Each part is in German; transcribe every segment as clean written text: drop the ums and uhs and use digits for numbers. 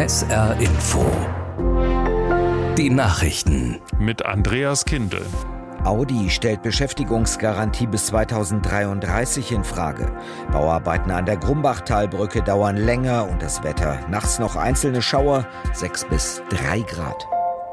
SR Info. Die Nachrichten. Mit Andreas Kindl. Audi stellt Beschäftigungsgarantie bis 2033 in Frage. Bauarbeiten an der Grumbachtalbrücke dauern länger und das Wetter. Nachts noch einzelne Schauer, 6 bis 3 Grad.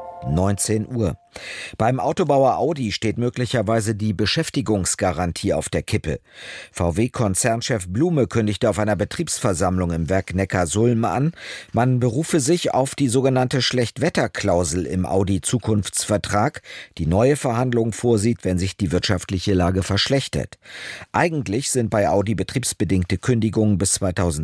19 Uhr. Beim Autobauer Audi steht möglicherweise die Beschäftigungsgarantie auf der Kippe. VW-Konzernchef Blume kündigte auf einer Betriebsversammlung im Werk Neckarsulm an, man berufe sich auf die sogenannte Schlechtwetterklausel im Audi-Zukunftsvertrag, die neue Verhandlungen vorsieht, wenn sich die wirtschaftliche Lage verschlechtert. Eigentlich sind bei Audi betriebsbedingte Kündigungen bis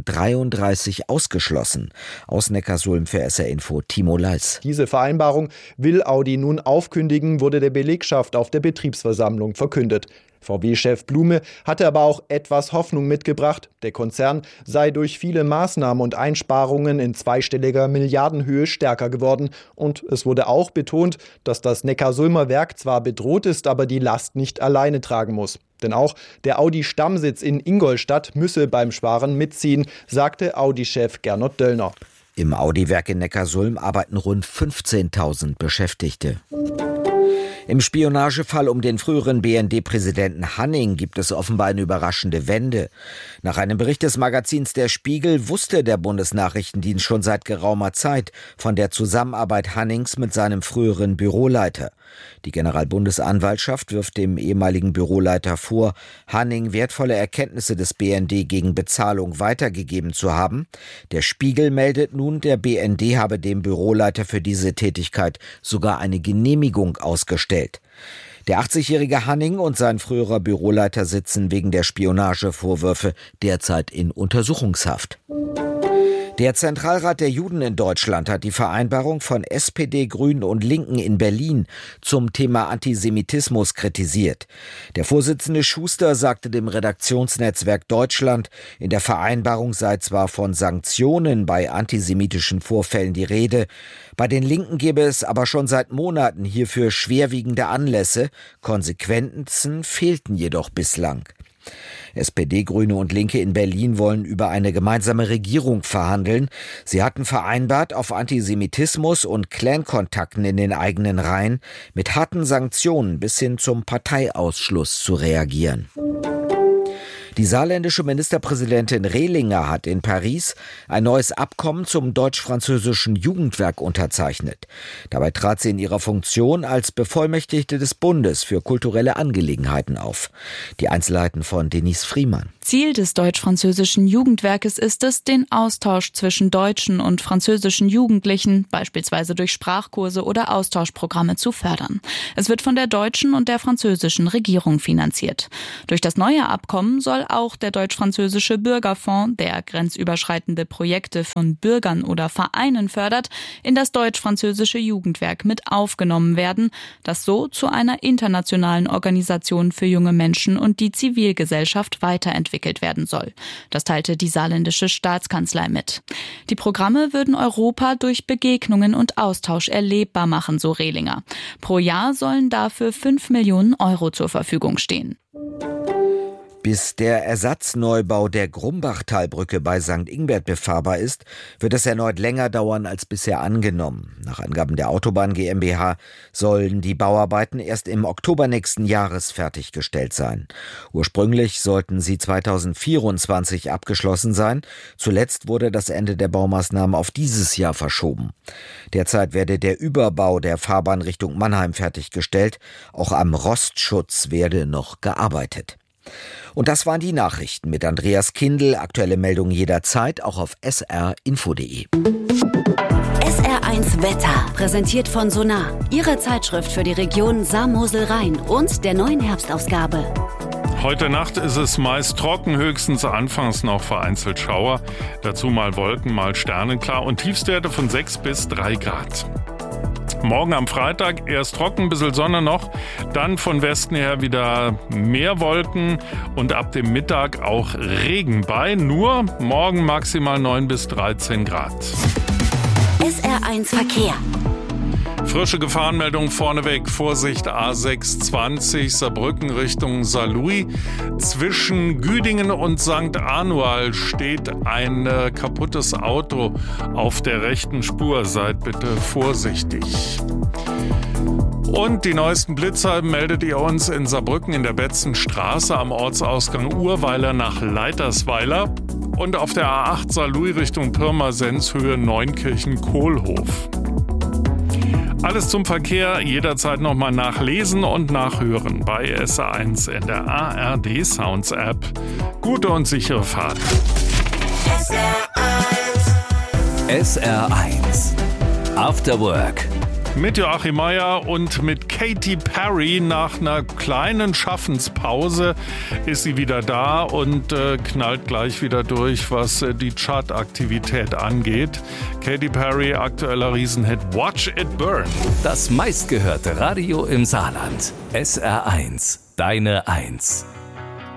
2033 ausgeschlossen. Aus Neckarsulm für SR Info Timo Leis. Diese Vereinbarung will Audi nun aufkündigen, wurde der Belegschaft auf der Betriebsversammlung verkündet. VW-Chef Blume hatte aber auch etwas Hoffnung mitgebracht. Der Konzern sei durch viele Maßnahmen und Einsparungen in zweistelliger Milliardenhöhe stärker geworden. Und es wurde auch betont, dass das Neckarsulmer Werk zwar bedroht ist, aber die Last nicht alleine tragen muss. Denn auch der Audi-Stammsitz in Ingolstadt müsse beim Sparen mitziehen, sagte Audi-Chef Gernot Döllner. Im Audi-Werk in Neckarsulm arbeiten rund 15.000 Beschäftigte. Im Spionagefall um den früheren BND-Präsidenten Hanning gibt es offenbar eine überraschende Wende. Nach einem Bericht des Magazins Der Spiegel wusste der Bundesnachrichtendienst schon seit geraumer Zeit von der Zusammenarbeit Hannings mit seinem früheren Büroleiter. Die Generalbundesanwaltschaft wirft dem ehemaligen Büroleiter vor, Hanning wertvolle Erkenntnisse des BND gegen Bezahlung weitergegeben zu haben. Der Spiegel meldet nun, der BND habe dem Büroleiter für diese Tätigkeit sogar eine Genehmigung ausgestellt. Der 80-jährige Hanning und sein früherer Büroleiter sitzen wegen der Spionagevorwürfe derzeit in Untersuchungshaft. Der Zentralrat der Juden in Deutschland hat die Vereinbarung von SPD, Grünen und Linken in Berlin zum Thema Antisemitismus kritisiert. Der Vorsitzende Schuster sagte dem Redaktionsnetzwerk Deutschland, in der Vereinbarung sei zwar von Sanktionen bei antisemitischen Vorfällen die Rede, bei den Linken gäbe es aber schon seit Monaten hierfür schwerwiegende Anlässe, Konsequenzen fehlten jedoch bislang. SPD, Grüne und Linke in Berlin wollen über eine gemeinsame Regierung verhandeln. Sie hatten vereinbart, auf Antisemitismus und Clan-Kontakten in den eigenen Reihen mit harten Sanktionen bis hin zum Parteiausschluss zu reagieren. Die saarländische Ministerpräsidentin Rehlinger hat in Paris ein neues Abkommen zum deutsch-französischen Jugendwerk unterzeichnet. Dabei trat sie in ihrer Funktion als Bevollmächtigte des Bundes für kulturelle Angelegenheiten auf. Die Einzelheiten von Denise Friemann. Ziel des deutsch-französischen Jugendwerkes ist es, den Austausch zwischen deutschen und französischen Jugendlichen, beispielsweise durch Sprachkurse oder Austauschprogramme, zu fördern. Es wird von der deutschen und der französischen Regierung finanziert. Durch das neue Abkommen soll auch der deutsch-französische Bürgerfonds, der grenzüberschreitende Projekte von Bürgern oder Vereinen fördert, in das deutsch-französische Jugendwerk mit aufgenommen werden, das so zu einer internationalen Organisation für junge Menschen und die Zivilgesellschaft weiterentwickelt werden soll. Das teilte die saarländische Staatskanzlei mit. Die Programme würden Europa durch Begegnungen und Austausch erlebbar machen, so Rehlinger. Pro Jahr sollen dafür 5 Millionen Euro zur Verfügung stehen. Bis der Ersatzneubau der Grumbachtalbrücke bei St. Ingbert befahrbar ist, wird es erneut länger dauern als bisher angenommen. Nach Angaben der Autobahn GmbH sollen die Bauarbeiten erst im Oktober nächsten Jahres fertiggestellt sein. Ursprünglich sollten sie 2024 abgeschlossen sein. Zuletzt wurde das Ende der Baumaßnahmen auf dieses Jahr verschoben. Derzeit werde der Überbau der Fahrbahn Richtung Mannheim fertiggestellt. Auch am Rostschutz werde noch gearbeitet. Und das waren die Nachrichten mit Andreas Kindl. Aktuelle Meldungen jederzeit, auch auf srinfo.de. SR1 Wetter, präsentiert von Sonar, Ihre Zeitschrift für die Region Saar-Mosel-Rhein und der neuen Herbstausgabe. Heute Nacht ist es meist trocken, höchstens anfangs noch vereinzelt Schauer. Dazu mal Wolken, mal sternenklar und Tiefstwerte von 6 bis 3 Grad. Morgen am Freitag erst trocken, ein bisschen Sonne noch, dann von Westen her wieder mehr Wolken und ab dem Mittag auch Regen bei, nur morgen maximal 9 bis 13 Grad. SR1 Verkehr. Frische Gefahrenmeldung vorneweg. Vorsicht A620 Saarbrücken Richtung Saarlouis. Zwischen Güdingen und St. Anual steht ein kaputtes Auto auf der rechten Spur. Seid bitte vorsichtig. Und die neuesten Blitzer meldet ihr uns in Saarbrücken in der Betzenstraße am Ortsausgang Urweiler nach Leitersweiler und auf der A8 Saarlouis Richtung Pirmasens Höhe Neunkirchen-Kohlhof. Alles zum Verkehr jederzeit nochmal nachlesen und nachhören bei SR1 in der ARD Sounds App. Gute und sichere Fahrt. SR1 After Work. Mit Joachim Meier und mit Katy Perry nach einer kleinen Schaffenspause ist sie wieder da und knallt gleich wieder durch, was die Chartaktivität angeht. Katy Perry, aktueller Riesenhit Watch It Burn. Das meistgehörte Radio im Saarland. SR1, deine 1.